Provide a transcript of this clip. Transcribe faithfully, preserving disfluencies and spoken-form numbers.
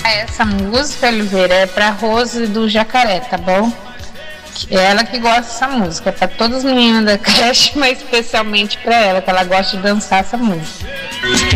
essa música, Oliveira, é pra Rose do Jacaré, tá bom? É ela que gosta dessa música, pra todas as meninas da creche, mas especialmente pra ela, que ela gosta de dançar essa música.